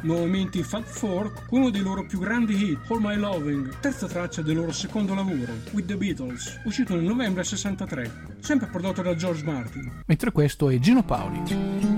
nuovamente i Fab Four con uno dei loro più grandi hit, All My Loving, terza traccia del loro secondo lavoro, With the Beatles, uscito nel novembre 63, sempre prodotto da George Martin. Mentre questo è Gino Paoli.